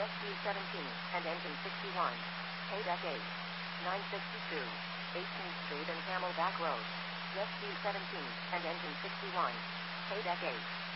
SU-17 and engine 61. Deck 8. 962. 18th Street and Camelback Road. SU-17 and engine 61. Deck 8.